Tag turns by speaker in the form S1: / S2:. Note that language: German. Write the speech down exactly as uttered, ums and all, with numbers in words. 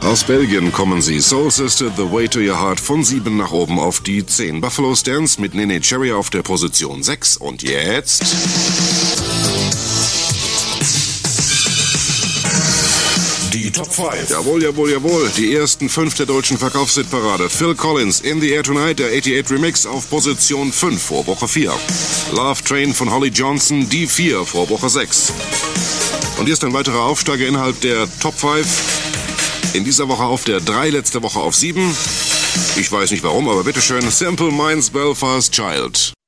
S1: Aus Belgien kommen sie. Soul Sister, The Way to Your Heart von sieben nach oben auf die zehn. Buffalo Stance mit Nene Cherry auf der Position sechs. Und jetzt... die Top fünf. Jawohl, jawohl, jawohl. Die ersten fünf der deutschen Verkaufshitparade. Phil Collins, In the Air Tonight, der achtundachtzig Remix auf Position fünf vor Woche vier. Love Train von Holly Johnson, die vier vor Woche sechs. Und hier ist ein weiterer Aufsteiger innerhalb der Top fünf. In dieser Woche auf der drei, letzte Woche auf sieben. Ich weiß nicht warum, aber bitteschön. Simple Minds, Belfast Child.